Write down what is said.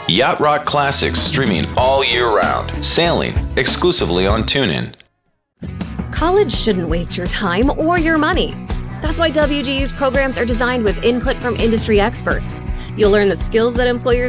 Yacht Rock Classics streaming all year round. Sailing exclusively on TuneIn. College shouldn't waste your time or your money. That's why WGU's programs are designed with input from industry experts. You'll learn the skills that employers